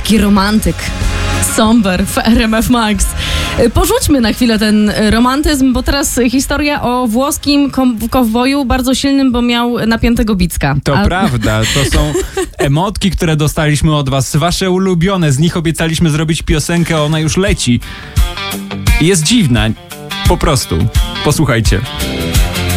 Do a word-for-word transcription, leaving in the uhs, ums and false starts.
Taki romantyk. Somber w R M F Max. Porzućmy na chwilę ten romantyzm, bo teraz historia o włoskim kom- kowboju, bardzo silnym, bo miał napiętego bicka. To A... prawda, to są emotki, które dostaliśmy od was, wasze ulubione, z nich obiecaliśmy zrobić piosenkę, ona już leci. Jest dziwna, po prostu. Posłuchajcie.